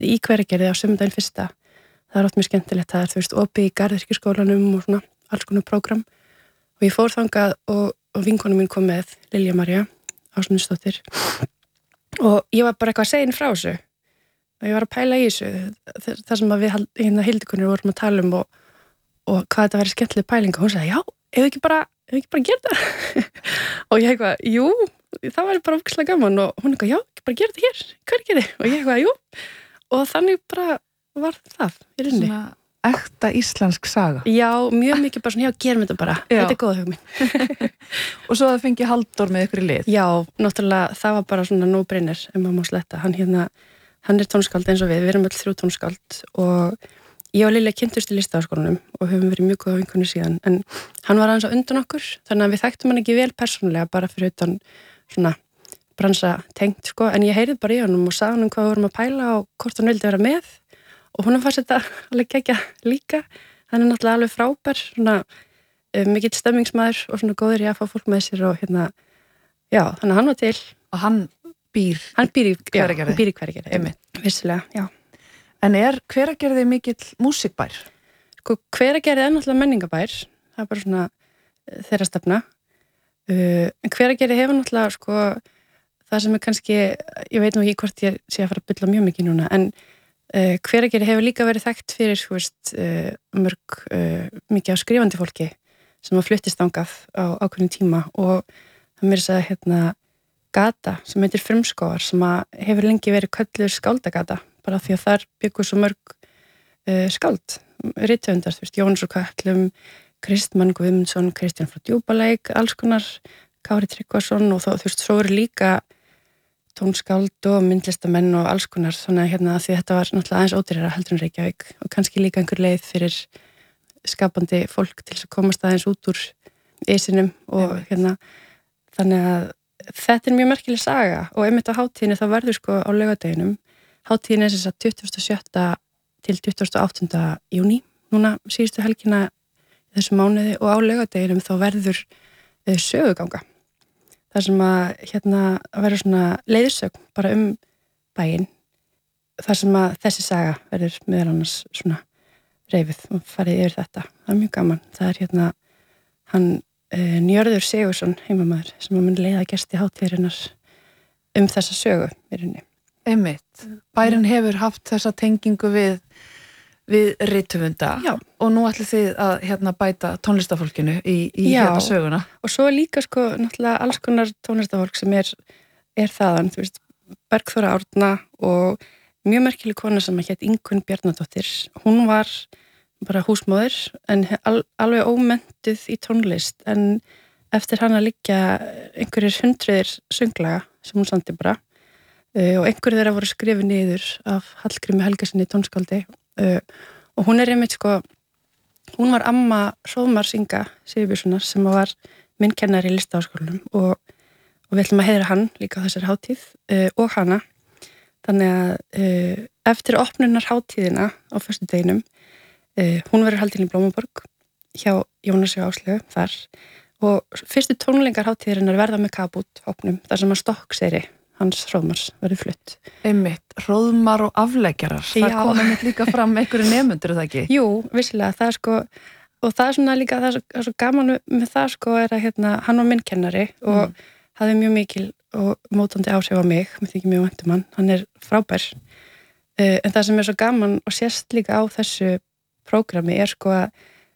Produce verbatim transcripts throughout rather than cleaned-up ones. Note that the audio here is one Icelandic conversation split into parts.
í Hveragerði á sunnudaginn fyrsta. Það er oft mjög skemmtilegt, það er þú veist opið í garðyrkjuskólanum og svona alls konar prógram og ég fór þangað og, og vinkona mín kom með Lilja María Ásmundsdóttir og ég var bara eitthvað að segja inn frá þessu og ég var að pæla í þessu það sem að við hérna Hildikunir vorum að tala um og, og hvað þetta væri skemmtileg pæling og hún sagði, já, ef ekki bara ef ekki bara gera það og ég eitthvað, jú, það væri bara ógeðslega gaman og hún eitthvað, já, ekki bara gera þetta hér Hveragerði og ég eitthvað, jú og þannig bara var það í rauninni. Svona ekta íslensk saga. Já, mjög mikið bara svona, já, gerum þetta bara. Já. Þetta er góð hugmynd. Og svo það fengi Halldór með ykkur í lið. Já, náttúrulega það var bara svona no-brainer ef maður má sletta. Hann hérna, hann er tónskáld eins og við, við erum öll þrjú tónskáld og ég og Lilja kynntust í Listaháskólanum og höfum verið mjög góð á vinkunni síðan en hann var aðeins á undan okkur þannig að við þekktum hann ekki vel persónulega bara fyrir utan svona bransa tengt sko en ég heyrði bara í honum og sagði hann um hvað við vorum að pæla og hvort hann vildi vera með og hún fannst þetta alveg gegja líka hann er náttúrulega alveg frábær svona um, mikill stemmingsmaður og svona góður í að fá fólk með sér og hérna já, þannig að hann var til og hann býr hann býr í Hveragerði, býr í Hveragerði, vissilega, já. En er Hveragerði mikill músikbær? Sko, Hveragerði er náttúrulega menningabær það er bara svona þeirra stefna uh, en Hveragerði hefur náttúrulega sko það sem er kannski, ég veit nú ekki hvort ég sé að fara að bylla mjög mikið núna en Uh, Hveragerði hefur líka verið þekkt fyrir sko, veist, uh, mörg uh, mikið á skrifandi fólki sem að fluttist þangað á ákveðnum tíma og það mér sagði hérna gata sem heitir Frumskógar sem að hefur lengi verið kölluð skáldagata bara því að þar byggur svo mörg uh, skáld, rithöfundar þú veist, Jónas úr Kötlum, Kristmann Guðmundsson, Kristján frá Djúpalæk alls konar, Kári Tryggvason og þá, þú veist, svo eru líka tónskáld og myndlistamenn og alls konar þannig að hérna því þetta var náttúrulega aðeins ódýrara heldur en Reykjavík og kannski líka einhver leið fyrir skapandi fólk til að komast aðeins út úr eisinum og hérna þannig að þetta er mjög merkileg saga og einmitt á hátíðinni þá verður sko á laugardeginum hátíðin er þess að tuttugasta og sjötta til tuttugasta og áttunda júní núna síðustu helgina í þessu mánuði og á laugardeginum þá verður uh, söguganga þar sem að hérna að vera svona leiðsögn bara um bæinn þar sem að þessi saga verður meðal annars svona reifið og farið yfir þetta. Það er mjög gaman. Það er hérna hann uh, Njörður Sigursson heimamaður sem að mun leiða gesti hátíðarinnar um þessa sögu í rauninni. Einmitt. Bærin hefur haft þessa tengingu við við rithöfunda og nú ætlið þið að hérna bæta tónlistafólkinu í, í hérna söguna. Og svo líka sko náttúrulega alls konar tónlistafólk sem er, er þaðan, þú veist, Bergþóra Árna og mjög merkileg kona sem að hét Ingunn Bjarnadóttir. Hún var bara húsmóðir en al, alveg ómentuð í tónlist en eftir hann að liggja einhverjir hundruðir sönglaga sem hún samdi bara uh, og einhverjir þeirra voru skrifið niður af Hallgrími Helgasyni tónskáldi Uh, og hún er einmitt sko hún var amma Hróðmars Inga Sigurbjörnssonar sem var minn kennari í Listaháskólanum og, og við ætlum að heiðra hann líka á þessari hátíð uh, og hana þannig að uh, eftir opnunar hátíðina á föstudeginum uh, hún verður haldin í Blómaborg hjá Jónasi og Áslaugu þar og fyrstu tónleikar hátíðirinnar verða með kabút opnum þar sem að Stokkseyri hans Hróðmars verður flutt. Einmitt, Hróðmar og afleggjarar. Það kom einmitt líka fram einhverju nemendur, er það ekki? Jú, vissilega, það er sko, og það er svona líka, það er svo, það er svo gaman með það sko, er að hérna, hann var minn kennari og mm. hafði mjög mikil og mótandi áhrif á mig, mér þykir mjög vænt um hann, hann er frábær. Uh, en það sem er svo gaman og sést líka á þessu prógrami er sko að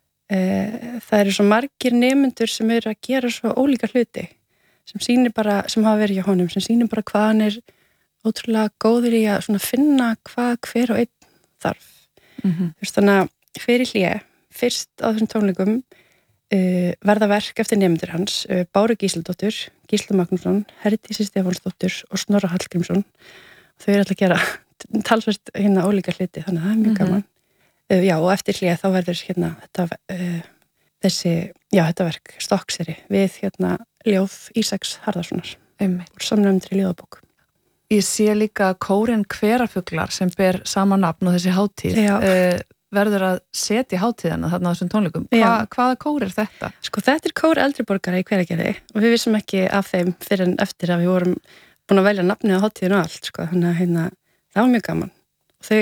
uh, það eru svo margir nemendur sem eru að gera svo ólíka hluti. sem sýnir bara, sem hafa verið hjá honum, sem sýnir bara hvað hann er ótrúlega góður í að svona finna hvað hver og einn þarf. Mm-hmm. Þú veist, þannig að fyrir hlje, fyrst á þessum tónleikum uh, verða verk eftir nemendur hans, uh, Báru Gísladóttur, Gísla Magnússon, Herdísi Stefánsdóttur og Snorra Hallgrímsson. Þau eru alltaf að gera talsvert hérna ólíka hluti, þannig að það er mjög mm-hmm. gaman. Uh, já, og eftir hlje þá verður hérna þetta, uh, þessi, já, þetta verk, Stokkseyri, við hérna ljóð Ísaks Harðarssonar úr samnefndri ljóðabók. Ég sé líka kórinn Hverafuglar sem ber sama nafn og þessi hátíð uh, verður að setja hátíðina þarna á þessum tónleikum. Hva, hvaða kór er þetta? Sko þetta er kór eldri borgara í Hveragerði og við vissum ekki af þeim fyrir en eftir að við vorum búin að velja nafnið á hátíðinu og allt, sko, þannig að hérna, það var mjög gaman.